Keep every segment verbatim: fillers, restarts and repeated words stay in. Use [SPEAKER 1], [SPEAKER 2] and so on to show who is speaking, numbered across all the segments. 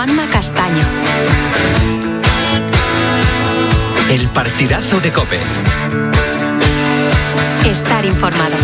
[SPEAKER 1] Juanma Castaño.
[SPEAKER 2] El partidazo de COPE.
[SPEAKER 1] Estar informado.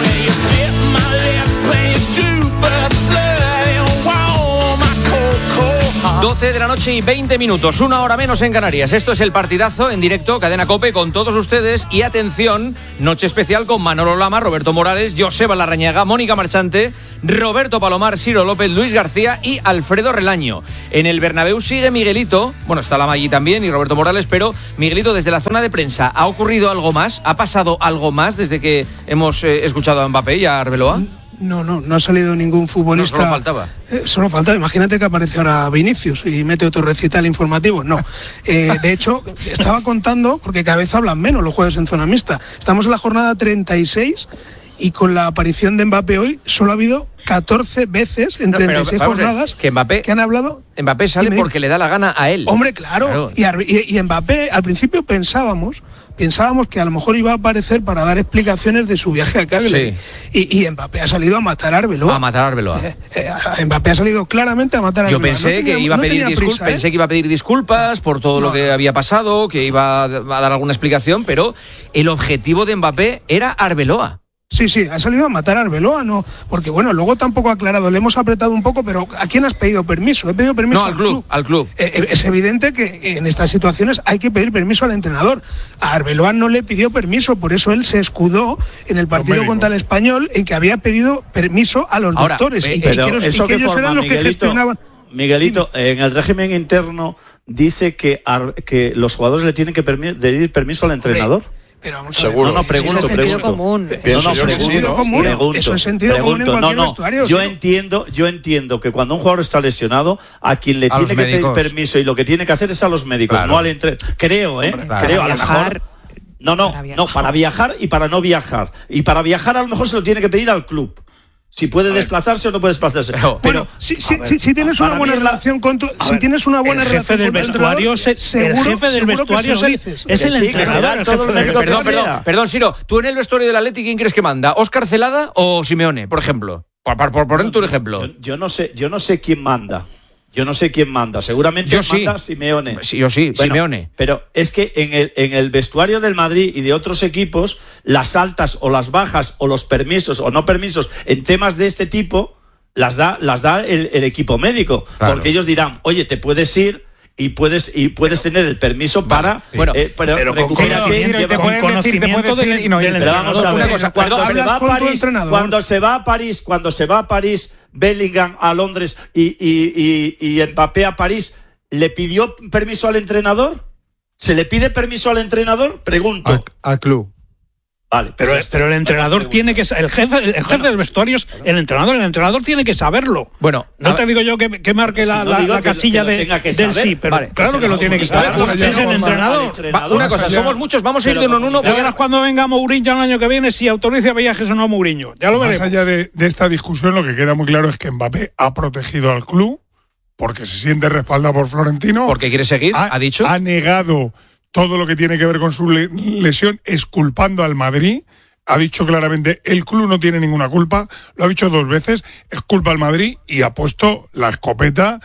[SPEAKER 3] doce de la noche y veinte minutos, una hora menos en Canarias. Esto es el partidazo en directo, Cadena COPE, con todos ustedes. Y atención, noche especial con Manolo Lama, Roberto Morales, Joseba Larrañaga, Mónica Marchante, Roberto Palomar, Ciro López, Luis García y Alfredo Relaño. En el Bernabéu sigue Miguelito, bueno, está Lama allí también y Roberto Morales, pero Miguelito, desde la zona de prensa, ¿ha ocurrido algo más? ¿Ha pasado algo más desde que hemos eh, escuchado a Mbappé y a Arbeloa?
[SPEAKER 4] No, no, no ha salido ningún futbolista.
[SPEAKER 3] No, solo faltaba.
[SPEAKER 4] Eh, solo faltaba. Imagínate que aparece ahora Vinicius y mete otro recital informativo. No. Eh, de hecho, estaba contando, porque cada vez hablan menos los jueves en zona mixta. Estamos en la jornada treinta y seis y con la aparición de Mbappé hoy solo ha habido catorce veces en no, treinta y seis jornadas
[SPEAKER 3] que, Mbappé,
[SPEAKER 4] que han hablado.
[SPEAKER 3] Mbappé sale
[SPEAKER 4] me...
[SPEAKER 3] porque le da la gana a él.
[SPEAKER 4] Hombre, claro. claro. Y, y, y Mbappé, al principio pensábamos... Pensábamos que a lo mejor iba a aparecer para dar explicaciones de su viaje a Cagliari. Sí. Y, y Mbappé ha salido a matar a Arbeloa.
[SPEAKER 3] A matar a Arbeloa. Eh,
[SPEAKER 4] eh, Mbappé ha salido claramente a matar a
[SPEAKER 3] Yo
[SPEAKER 4] Arbeloa.
[SPEAKER 3] pensé, no tenía, que iba a pedir no disculpas, prisa, ¿eh? pensé que iba a pedir disculpas por todo no, lo que no. había pasado, que iba a dar alguna explicación, pero el objetivo de Mbappé era Arbeloa.
[SPEAKER 4] Sí, sí, ha salido a matar a Arbeloa, ¿no? Porque bueno, luego tampoco ha aclarado, le hemos apretado un poco, pero ¿a quién has pedido permiso? He pedido permiso
[SPEAKER 3] no, al, al club, club. al club.
[SPEAKER 4] Eh, es evidente que en estas situaciones hay que pedir permiso al entrenador. A Arbeloa no le pidió permiso, por eso él se escudó en el partido contra el Español en que había pedido permiso a los
[SPEAKER 5] Ahora,
[SPEAKER 4] doctores.
[SPEAKER 5] Pe-
[SPEAKER 4] y,
[SPEAKER 5] pero
[SPEAKER 4] y que,
[SPEAKER 5] eso
[SPEAKER 4] y que ellos
[SPEAKER 5] forma,
[SPEAKER 4] eran los
[SPEAKER 5] Miguelito,
[SPEAKER 4] que gestionaban.
[SPEAKER 5] Miguelito, en el régimen interno dice que, ar- que los jugadores le tienen que permi- pedir permiso al entrenador.
[SPEAKER 4] Pero vamos
[SPEAKER 6] Seguro.
[SPEAKER 5] No, no, pregunto,
[SPEAKER 7] eso es sentido
[SPEAKER 5] pregunto.
[SPEAKER 7] común.
[SPEAKER 5] No, no,
[SPEAKER 6] yo
[SPEAKER 5] pregunto,
[SPEAKER 6] sí, ¿no?
[SPEAKER 4] común.
[SPEAKER 5] pregunto,
[SPEAKER 4] Eso es sentido
[SPEAKER 5] pregunto.
[SPEAKER 4] común en
[SPEAKER 5] No,
[SPEAKER 4] cualquier
[SPEAKER 5] no,
[SPEAKER 4] vestuario,
[SPEAKER 5] yo
[SPEAKER 4] ¿sí?
[SPEAKER 5] entiendo, yo entiendo que cuando un jugador está lesionado, a quien le
[SPEAKER 8] a
[SPEAKER 5] tiene que
[SPEAKER 8] médicos.
[SPEAKER 5] pedir permiso y lo que tiene que hacer es a los médicos,
[SPEAKER 8] claro.
[SPEAKER 5] no al entrenador. Creo, ¿eh?
[SPEAKER 8] Hombre, claro.
[SPEAKER 5] Creo, a lo
[SPEAKER 7] Viajar,
[SPEAKER 5] mejor. No, no,
[SPEAKER 7] para
[SPEAKER 5] no, para viajar y para no viajar. Y para viajar a lo mejor se lo tiene que pedir al club. Si puede desplazarse o no puede desplazarse.
[SPEAKER 4] Pero,
[SPEAKER 5] pero
[SPEAKER 4] bueno, si, si, si, si tienes una buena relación con tu, si
[SPEAKER 5] ver,
[SPEAKER 4] tienes una buena
[SPEAKER 9] el jefe
[SPEAKER 4] relación
[SPEAKER 9] del
[SPEAKER 4] con tu
[SPEAKER 9] vestuario,
[SPEAKER 4] entrenador,
[SPEAKER 9] se,
[SPEAKER 4] seguro,
[SPEAKER 9] el jefe del vestuario
[SPEAKER 4] es el,
[SPEAKER 9] es el
[SPEAKER 5] sí,
[SPEAKER 9] entrenador. El
[SPEAKER 5] todo
[SPEAKER 9] jefe
[SPEAKER 5] el
[SPEAKER 9] del
[SPEAKER 5] médico
[SPEAKER 3] Perdón,
[SPEAKER 5] que
[SPEAKER 3] perdón,
[SPEAKER 5] sea.
[SPEAKER 3] perdón, Ciro, ¿tú en el vestuario del Atleti quién crees que manda? ¿Óscar Celada o Simeone, por ejemplo? Por, por, por poner tu ejemplo.
[SPEAKER 5] Yo, yo no sé, yo no sé quién manda. Yo no sé quién manda. Seguramente
[SPEAKER 3] yo sí.
[SPEAKER 5] manda Simeone.
[SPEAKER 3] Sí, yo sí,
[SPEAKER 5] bueno,
[SPEAKER 3] Simeone.
[SPEAKER 5] Pero es que en el, en el vestuario del Madrid y de otros equipos, las altas o las bajas o los permisos o no permisos en temas de este tipo las da, las da el, el equipo médico. Claro. Porque ellos dirán, oye, te puedes ir y puedes y puedes tener el permiso para
[SPEAKER 3] sí. bueno,
[SPEAKER 5] eh, pero,
[SPEAKER 9] pero con
[SPEAKER 5] conocimiento,
[SPEAKER 9] con conocimiento del, del, del
[SPEAKER 5] pero vamos a ver,
[SPEAKER 3] cosa,
[SPEAKER 5] cuando
[SPEAKER 3] perdón,
[SPEAKER 5] se va a París, cuando se va a París, cuando se va a París, Bellingham a Londres y, y, y, y Mbappé a París, ¿le pidió permiso al entrenador? ¿Se le pide permiso al entrenador? Pregunto.
[SPEAKER 8] Al, al club.
[SPEAKER 5] Vale,
[SPEAKER 9] pero,
[SPEAKER 5] pues,
[SPEAKER 9] pero el entrenador tiene que el jefe, el jefe bueno, del vestuario es el entrenador, el entrenador tiene que saberlo.
[SPEAKER 3] Bueno,
[SPEAKER 9] no te digo yo que, que marque si la, no la, la que, casilla que de, del sí, pero
[SPEAKER 3] vale,
[SPEAKER 9] claro que lo tiene que saber. Es el entrenador.
[SPEAKER 3] Va, una cosa, somos muchos, vamos a ir de uno en uno.
[SPEAKER 9] Ya verás cuando venga Mourinho el año que viene si autoriza viajes o no Mourinho. Ya lo veremos.
[SPEAKER 10] Más allá de, de esta discusión, lo que queda muy claro es que Mbappé ha protegido al club porque se siente respaldado por Florentino.
[SPEAKER 3] Porque quiere seguir, ha, ha dicho.
[SPEAKER 10] Ha negado todo lo que tiene que ver con su lesión, exculpando al Madrid. Ha dicho claramente, el club no tiene ninguna culpa, lo ha dicho dos veces, es culpa al Madrid y ha puesto la escopeta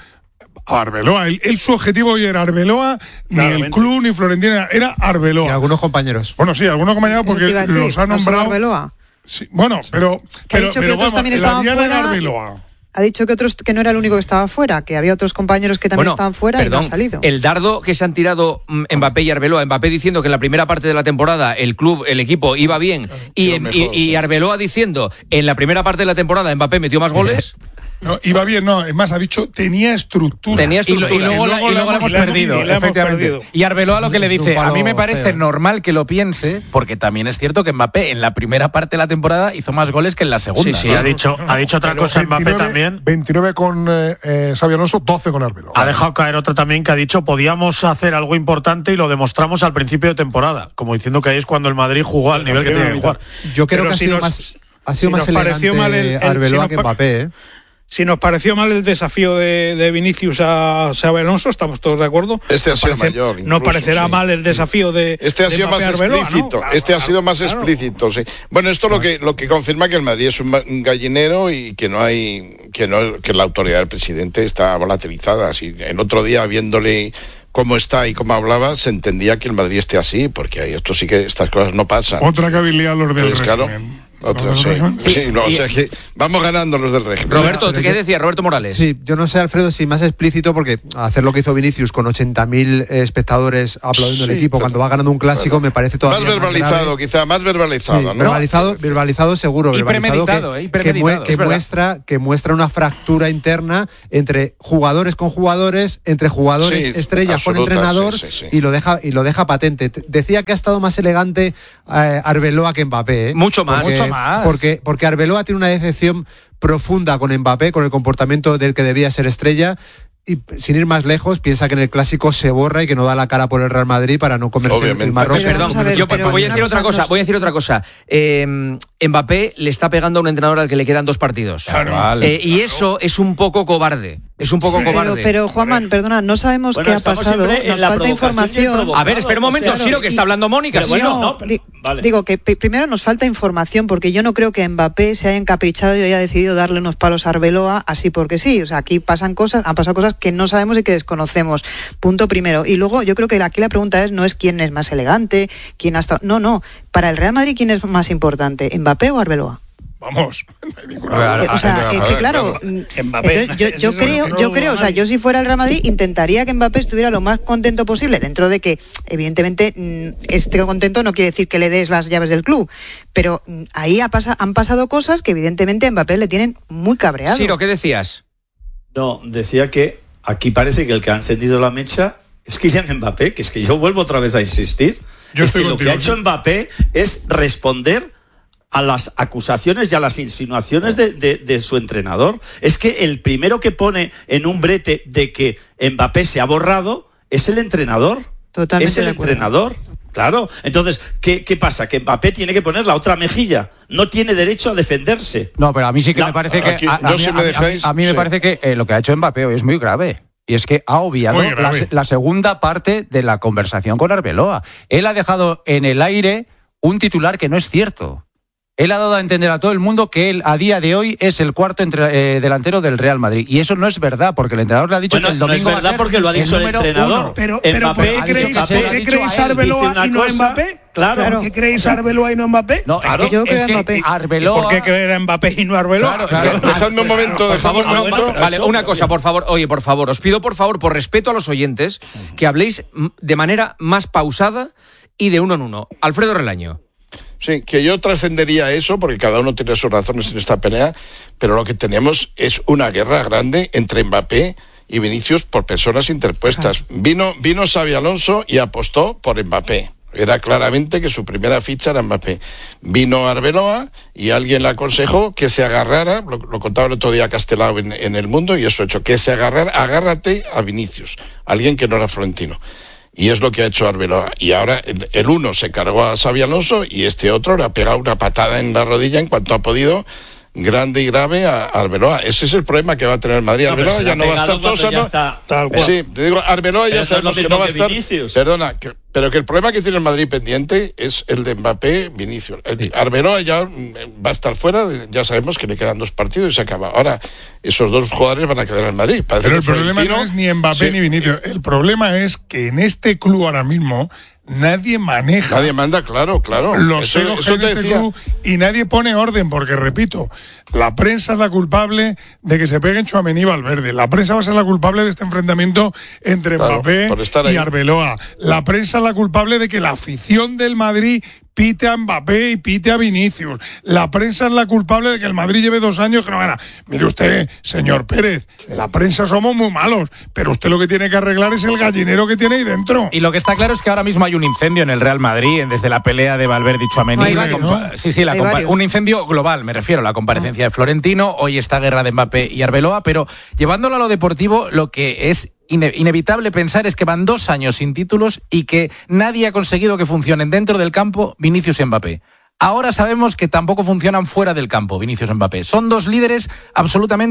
[SPEAKER 10] a Arbeloa. Él, él su objetivo hoy era Arbeloa, claramente. Ni el club ni Florentino, era Arbeloa.
[SPEAKER 8] Y algunos compañeros.
[SPEAKER 10] Bueno, sí, algunos compañeros porque
[SPEAKER 7] decir,
[SPEAKER 10] los ha nombrado.
[SPEAKER 7] ¿No Arbeloa?
[SPEAKER 10] Sí, bueno, pero.
[SPEAKER 7] Que
[SPEAKER 10] pero,
[SPEAKER 7] ha dicho
[SPEAKER 10] pero,
[SPEAKER 7] que otros
[SPEAKER 10] vamos,
[SPEAKER 7] también estaban
[SPEAKER 10] fuera.
[SPEAKER 7] Ha dicho que otros que no era el único que estaba fuera, que había otros compañeros que también
[SPEAKER 3] bueno,
[SPEAKER 7] estaban fuera
[SPEAKER 3] perdón,
[SPEAKER 7] y no han salido.
[SPEAKER 3] El dardo que se han tirado Mbappé y Arbeloa, Mbappé diciendo que en la primera parte de la temporada el club, el equipo iba bien y, y, y, y Arbeloa diciendo en la primera parte de la temporada Mbappé metió más goles.
[SPEAKER 10] No, iba bien, no, es más, ha dicho, tenía estructura.
[SPEAKER 3] Tenía estructura.
[SPEAKER 11] Y, y luego, y luego, y luego la hemos perdido,
[SPEAKER 9] y efectivamente.
[SPEAKER 11] Perdido. Y Arbeloa lo que le dice, a mí me parece feo. normal que lo piense, porque también es cierto que Mbappé en la primera parte de la temporada hizo más goles que en la segunda.
[SPEAKER 12] Sí, sí,
[SPEAKER 11] ¿no?
[SPEAKER 12] ha dicho, ha dicho otra
[SPEAKER 8] Pero
[SPEAKER 12] cosa
[SPEAKER 8] veintinueve,
[SPEAKER 12] Mbappé también.
[SPEAKER 8] veintinueve con eh, eh, Xabi Alonso, doce con Arbeloa.
[SPEAKER 12] Ha dejado caer otra también que ha dicho, podíamos hacer algo importante y lo demostramos al principio de temporada, como diciendo que ahí es cuando el Madrid jugó al nivel que tenía que jugar.
[SPEAKER 8] Yo creo
[SPEAKER 9] Pero
[SPEAKER 8] que ha
[SPEAKER 9] si
[SPEAKER 8] sido
[SPEAKER 9] nos,
[SPEAKER 8] más, ha sido
[SPEAKER 9] si
[SPEAKER 8] más elegante
[SPEAKER 9] mal el, el,
[SPEAKER 8] Arbeloa
[SPEAKER 9] si
[SPEAKER 8] que Mbappé, ¿eh?
[SPEAKER 9] Si nos pareció mal el desafío de, de Vinicius a Xabi Alonso, estamos todos de acuerdo.
[SPEAKER 6] Este ha sido
[SPEAKER 9] Parece,
[SPEAKER 6] mayor. Incluso,
[SPEAKER 9] nos parecerá
[SPEAKER 6] sí.
[SPEAKER 9] mal el desafío de
[SPEAKER 6] Este ha
[SPEAKER 9] de
[SPEAKER 6] sido
[SPEAKER 9] Mbappé
[SPEAKER 6] más
[SPEAKER 9] Arbeloa,
[SPEAKER 6] explícito.
[SPEAKER 9] ¿no? Claro,
[SPEAKER 6] este
[SPEAKER 9] claro,
[SPEAKER 6] ha sido más
[SPEAKER 9] claro.
[SPEAKER 6] explícito, sí. Bueno, esto lo que lo que confirma que el Madrid es un gallinero y que no hay que, no, que la autoridad del presidente está volatilizada. Si el otro día, viéndole cómo está y cómo hablaba, se entendía que el Madrid esté así, porque esto sí que estas cosas no pasan.
[SPEAKER 10] Otra que habilidad los del
[SPEAKER 6] Entonces, claro,
[SPEAKER 10] régimen.
[SPEAKER 6] Otra, sí. Sí, sí, no, o sea que vamos ganando los del régimen.
[SPEAKER 3] Roberto, ¿qué decía Roberto Morales?
[SPEAKER 13] Sí, yo no sé, Alfredo, si más explícito, porque hacer lo que hizo Vinicius con ochenta mil espectadores aplaudiendo
[SPEAKER 6] Sí,
[SPEAKER 13] el equipo
[SPEAKER 6] pero-
[SPEAKER 13] cuando va ganando un clásico,
[SPEAKER 6] bueno,
[SPEAKER 13] me parece todavía
[SPEAKER 6] más verbalizado,
[SPEAKER 13] grave.
[SPEAKER 6] quizá, más verbalizado,
[SPEAKER 13] Sí,
[SPEAKER 6] ¿no?
[SPEAKER 13] verbalizado, verbalizado seguro,
[SPEAKER 11] Y
[SPEAKER 13] verbalizado
[SPEAKER 11] premeditado,
[SPEAKER 13] que,
[SPEAKER 11] eh, y
[SPEAKER 13] que,
[SPEAKER 11] premeditado,
[SPEAKER 13] mue- que
[SPEAKER 11] es verdad.
[SPEAKER 13] muestra que muestra una fractura interna entre jugadores con jugadores, entre jugadores
[SPEAKER 6] Sí,
[SPEAKER 13] estrellas con
[SPEAKER 6] absoluta,
[SPEAKER 13] entrenador,
[SPEAKER 6] sí, sí, sí.
[SPEAKER 13] y lo deja y lo deja patente. T- Decía que ha estado más elegante eh, Arbeloa que Mbappé, ¿eh?
[SPEAKER 3] Mucho más.
[SPEAKER 13] Porque-
[SPEAKER 11] Mucho más.
[SPEAKER 13] Porque porque Arbeloa tiene una decepción profunda con Mbappé, con el comportamiento del que debía ser estrella. Y sin ir más lejos, piensa que en el clásico se borra y que no da la cara por el Real Madrid para no comerse
[SPEAKER 6] Obviamente.
[SPEAKER 13] el marrón.
[SPEAKER 7] Pero
[SPEAKER 3] Perdón,
[SPEAKER 7] vamos a ver,
[SPEAKER 3] yo
[SPEAKER 7] pero
[SPEAKER 3] voy a
[SPEAKER 7] una
[SPEAKER 3] decir otra
[SPEAKER 7] cosa
[SPEAKER 3] cosa,
[SPEAKER 7] nos-
[SPEAKER 3] voy a decir otra cosa. Eh, Mbappé le está pegando a un entrenador al que le quedan dos partidos.
[SPEAKER 10] Claro.
[SPEAKER 11] Vale.
[SPEAKER 3] Eh, y eso es un poco cobarde. Es un poco
[SPEAKER 10] Sí.
[SPEAKER 3] cobarde.
[SPEAKER 7] Pero, pero Juanman, perdona, no sabemos
[SPEAKER 5] Bueno,
[SPEAKER 7] qué ha
[SPEAKER 5] estamos
[SPEAKER 7] pasado,
[SPEAKER 5] siempre en
[SPEAKER 7] nos
[SPEAKER 5] la
[SPEAKER 7] falta
[SPEAKER 5] provocación y el
[SPEAKER 7] información.
[SPEAKER 5] provocado.
[SPEAKER 3] A ver, espera un momento,
[SPEAKER 5] O sea,
[SPEAKER 3] Siro, que está hablando Mónica.
[SPEAKER 5] Pero bueno,
[SPEAKER 3] Siro.
[SPEAKER 5] no, pero-
[SPEAKER 7] Di-
[SPEAKER 5] vale.
[SPEAKER 7] Digo que p- primero nos falta información porque yo no creo que Mbappé se haya encaprichado y haya decidido darle unos palos a Arbeloa así porque sí. O sea, aquí pasan cosas, han pasado cosas que no sabemos y que desconocemos. Punto primero. Y luego yo creo que aquí la pregunta es no es quién es más elegante, quién ha estado. No, no. Para el Real Madrid, ¿quién es más importante? ¿Mbappé o Arbeloa?
[SPEAKER 10] Vamos, no hay ninguna
[SPEAKER 7] Eh,
[SPEAKER 10] duda.
[SPEAKER 7] o sea,
[SPEAKER 6] a
[SPEAKER 7] es
[SPEAKER 6] ver,
[SPEAKER 7] que claro,
[SPEAKER 6] claro.
[SPEAKER 7] mm,
[SPEAKER 12] Mbappé.
[SPEAKER 7] entonces, yo, yo
[SPEAKER 12] Eso es
[SPEAKER 7] creo,
[SPEAKER 12] lo que
[SPEAKER 7] yo
[SPEAKER 12] no
[SPEAKER 7] creo, o sea,
[SPEAKER 12] hay.
[SPEAKER 7] yo si fuera el Real Madrid intentaría que Mbappé estuviera lo más contento posible, dentro de que, evidentemente, mm, esté contento no quiere decir que le des las llaves del club, pero mm, ahí ha pasa, han pasado cosas que evidentemente a Mbappé le tienen muy cabreado.
[SPEAKER 3] Siro, ¿qué decías?
[SPEAKER 5] No, decía que aquí parece que el que ha encendido la mecha es Kylian Mbappé, que es que yo vuelvo otra vez a insistir.
[SPEAKER 10] Yo
[SPEAKER 5] es
[SPEAKER 10] estoy
[SPEAKER 5] que lo
[SPEAKER 10] contigo,
[SPEAKER 5] que ha hecho
[SPEAKER 10] sí.
[SPEAKER 5] Mbappé es responder a las acusaciones y a las insinuaciones de, de- de su entrenador. Es que el primero que pone en un brete de que Mbappé se ha borrado es el entrenador.
[SPEAKER 7] Totalmente
[SPEAKER 5] es el
[SPEAKER 7] de acuerdo.
[SPEAKER 5] entrenador. Claro. Entonces, ¿qué, ¿qué pasa? Que Mbappé tiene que poner la otra mejilla. No tiene derecho a defenderse.
[SPEAKER 11] No, pero a mí sí que
[SPEAKER 5] No,
[SPEAKER 11] me parece que
[SPEAKER 6] aquí,
[SPEAKER 11] a, a
[SPEAKER 6] yo
[SPEAKER 11] mí,
[SPEAKER 6] si me
[SPEAKER 11] a mí-
[SPEAKER 6] dejáis,
[SPEAKER 11] a mí me
[SPEAKER 6] sí.
[SPEAKER 11] parece que eh, lo que ha hecho Mbappé hoy es muy grave. Y es que ha obviado
[SPEAKER 10] Muy
[SPEAKER 11] la,
[SPEAKER 10] grave.
[SPEAKER 11] la segunda parte de la conversación con Arbeloa. Él ha dejado en el aire un titular que no es cierto. Él ha dado a entender a todo el mundo que él a día de hoy es el cuarto entre- eh, delantero del Real Madrid. Y eso no es verdad, porque el entrenador le ha dicho
[SPEAKER 5] Bueno,
[SPEAKER 11] que el
[SPEAKER 5] no es
[SPEAKER 11] domingo va a
[SPEAKER 5] verdad
[SPEAKER 11] ser
[SPEAKER 5] porque lo ha dicho el
[SPEAKER 11] número
[SPEAKER 5] entrenador.
[SPEAKER 11] uno.
[SPEAKER 4] Pero, pero ¿por
[SPEAKER 5] Mbappé
[SPEAKER 4] qué
[SPEAKER 5] ha dicho
[SPEAKER 4] creéis,
[SPEAKER 5] que
[SPEAKER 4] ¿por
[SPEAKER 5] Mbappé
[SPEAKER 4] qué
[SPEAKER 5] ha dicho
[SPEAKER 4] creéis
[SPEAKER 5] a él,
[SPEAKER 4] Arbeloa
[SPEAKER 5] dice una
[SPEAKER 4] y no
[SPEAKER 5] cosa,
[SPEAKER 4] Mbappé?
[SPEAKER 5] claro.
[SPEAKER 4] ¿Por qué creéis Arbeloa y no Mbappé?
[SPEAKER 11] No,
[SPEAKER 5] Claro.
[SPEAKER 11] es
[SPEAKER 7] Yo
[SPEAKER 11] que,
[SPEAKER 7] creo
[SPEAKER 11] es
[SPEAKER 7] que
[SPEAKER 11] que
[SPEAKER 7] Mbappé.
[SPEAKER 11] Arbeloa...
[SPEAKER 9] ¿Por qué creer en Mbappé y no a Arbeloa?
[SPEAKER 11] Claro,
[SPEAKER 9] Es que-
[SPEAKER 11] claro.
[SPEAKER 6] Dejadme un momento,
[SPEAKER 3] Por
[SPEAKER 6] dejadme
[SPEAKER 3] favor,
[SPEAKER 6] un
[SPEAKER 3] no,
[SPEAKER 6] momento.
[SPEAKER 3] vale, vale, una cosa, por favor, oye, por favor, os pido por favor, por respeto a los oyentes, que habléis mm, de manera más pausada y de uno en uno. Alfredo Relaño.
[SPEAKER 6] Sí, que yo trascendería eso, porque cada uno tiene sus razones en esta pelea, pero lo que tenemos es una guerra grande entre Mbappé y Vinicius por personas interpuestas. Vino, vino Xabi Alonso y apostó por Mbappé. Era claramente que su primera ficha era Mbappé. Vino Arbeloa y alguien le aconsejó que se agarrara, lo, lo contaba el otro día Castelao en, en El Mundo, y eso ha hecho, que se agarrara, agárrate a Vinicius, alguien que no era Florentino. Y es lo que ha hecho Arbeloa. Y ahora el, el uno se cargó a Xabi Alonso y este otro le ha pegado una patada en la rodilla en cuanto ha podido, grande y grave, a Arbeloa. Ese es el problema que va a tener el Madrid.
[SPEAKER 5] No, pero
[SPEAKER 6] Arbeloa
[SPEAKER 5] se le
[SPEAKER 6] ya
[SPEAKER 5] ha
[SPEAKER 6] no va a
[SPEAKER 5] pegado
[SPEAKER 6] estar todo
[SPEAKER 5] cuando ya
[SPEAKER 6] sano.
[SPEAKER 5] está-
[SPEAKER 12] Tal cual.
[SPEAKER 6] Sí, te digo, Arbeloa
[SPEAKER 5] Pero
[SPEAKER 6] ya
[SPEAKER 5] eso es lo
[SPEAKER 6] sabemos que
[SPEAKER 5] mismo
[SPEAKER 6] no va a
[SPEAKER 5] que
[SPEAKER 6] estar.
[SPEAKER 5] Vinicius.
[SPEAKER 6] Perdona, que- pero que el problema que tiene el Madrid pendiente es el de Mbappé, Vinicius. El- Arbeloa ya mm, va a estar fuera, ya sabemos que le quedan dos partidos y se acaba. Ahora, esos dos jugadores van a quedar en Madrid. Parece
[SPEAKER 10] Pero el
[SPEAKER 6] que
[SPEAKER 10] problema
[SPEAKER 6] Florentino-
[SPEAKER 10] no es ni Mbappé
[SPEAKER 6] Sí.
[SPEAKER 10] ni Vinicius. El problema es que en este club ahora mismo nadie maneja
[SPEAKER 6] Nadie manda, claro, claro.
[SPEAKER 10] los
[SPEAKER 6] Eso-
[SPEAKER 10] egos
[SPEAKER 6] eso
[SPEAKER 10] en
[SPEAKER 6] te
[SPEAKER 10] este
[SPEAKER 6] decía.
[SPEAKER 10] club y nadie pone orden, porque repito, la prensa es la culpable de que se peguen Tchouaméni y Valverde. La prensa va a ser la culpable de este enfrentamiento entre
[SPEAKER 6] Claro,
[SPEAKER 10] Mbappé
[SPEAKER 6] por estar
[SPEAKER 10] y
[SPEAKER 6] ahí.
[SPEAKER 10] Arbeloa. La prensa es la culpable de que la afición del Madrid pite a Mbappé y pite a Vinicius. La prensa es la culpable de que el Madrid lleve dos años que no gana. Mire usted, señor Pérez, la prensa somos muy malos, pero usted lo que tiene que arreglar es el gallinero que tiene ahí dentro.
[SPEAKER 11] Y lo que está claro es que ahora mismo hay un incendio en el Real Madrid, desde la pelea de Valverde y Tchouaméni.
[SPEAKER 7] No, hay
[SPEAKER 11] La
[SPEAKER 7] varios,
[SPEAKER 11] compa-
[SPEAKER 10] ¿no?
[SPEAKER 11] Sí, sí, la
[SPEAKER 7] Hay
[SPEAKER 11] compa-
[SPEAKER 7] varios.
[SPEAKER 11] un incendio global, me refiero, la comparecencia de Florentino, hoy esta guerra de Mbappé y Arbeloa, pero llevándolo a lo deportivo, lo que es ine- inevitable pensar es que van dos años sin títulos y que nadie ha conseguido que funcionen dentro del campo Vinicius y Mbappé. Ahora sabemos que tampoco funcionan fuera del campo Vinicius y Mbappé. Son dos líderes absolutamente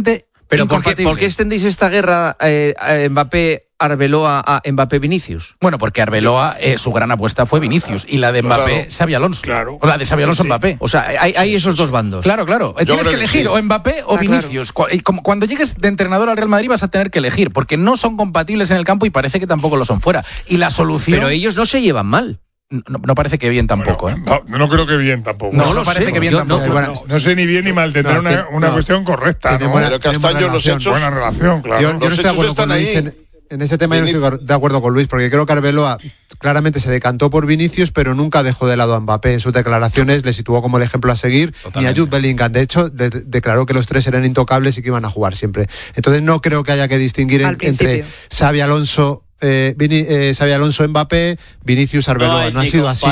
[SPEAKER 3] Pero ¿por qué,
[SPEAKER 11] incompatible.
[SPEAKER 3] ¿por qué extendéis esta guerra eh, a Mbappé-Arbeloa a Mbappé-Vinicius?
[SPEAKER 11] Bueno, porque Arbeloa, eh, su gran apuesta fue Vinicius y la de Mbappé,
[SPEAKER 6] Claro.
[SPEAKER 11] Xabi Alonso.
[SPEAKER 9] Claro.
[SPEAKER 11] O la de Xabi Alonso,
[SPEAKER 9] Sí, sí.
[SPEAKER 11] Mbappé.
[SPEAKER 3] O sea, hay, hay esos dos bandos.
[SPEAKER 11] Claro, claro. Tienes
[SPEAKER 6] creo
[SPEAKER 11] que
[SPEAKER 6] que
[SPEAKER 11] elegir
[SPEAKER 6] sí.
[SPEAKER 11] o Mbappé o
[SPEAKER 7] Ah,
[SPEAKER 11] Vinicius. Cu- y como- Cuando llegues de entrenador al Real Madrid vas a tener que elegir, porque no son compatibles en el campo y parece que tampoco lo son fuera. Y la solución...
[SPEAKER 3] Pero ellos no se llevan mal.
[SPEAKER 11] No, no parece que bien tampoco, ¿eh?
[SPEAKER 10] No, no creo que bien tampoco.
[SPEAKER 11] No, no,
[SPEAKER 3] lo
[SPEAKER 11] parece
[SPEAKER 3] sé,
[SPEAKER 11] que bien
[SPEAKER 3] yo-
[SPEAKER 11] tampoco.
[SPEAKER 3] no,
[SPEAKER 8] bueno,
[SPEAKER 10] No sé ni bien ni mal, tendrá
[SPEAKER 8] No,
[SPEAKER 10] una,
[SPEAKER 8] que-
[SPEAKER 10] una
[SPEAKER 8] no.
[SPEAKER 10] cuestión correcta,
[SPEAKER 8] Tiene
[SPEAKER 10] ¿no?
[SPEAKER 8] buena-
[SPEAKER 6] Pero
[SPEAKER 8] tiene
[SPEAKER 6] Castaño,
[SPEAKER 8] buena
[SPEAKER 6] los
[SPEAKER 8] relación.
[SPEAKER 6] hechos.
[SPEAKER 10] Buena relación, claro.
[SPEAKER 8] Yo, yo no
[SPEAKER 6] Los
[SPEAKER 8] estoy de
[SPEAKER 6] hechos
[SPEAKER 8] acuerdo
[SPEAKER 6] están
[SPEAKER 8] con Luis
[SPEAKER 6] ahí.
[SPEAKER 8] en, en ese tema. Yo no estoy de acuerdo con Luis, porque creo que Arbeloa claramente se decantó por Vinicius, pero nunca dejó de lado a Mbappé. En sus declaraciones le situó como el ejemplo a seguir, ni a Jude Bellingham. De hecho, de- declaró que los tres eran intocables y que iban a jugar siempre. Entonces no creo que haya que distinguir
[SPEAKER 7] Al
[SPEAKER 8] en- entre
[SPEAKER 7] principio.
[SPEAKER 8] Xabi Alonso, eh, Vini- eh, Xabi Alonso Mbappé, Vinicius Arbeloa.
[SPEAKER 5] hay
[SPEAKER 8] No ha
[SPEAKER 5] ni
[SPEAKER 8] sido así.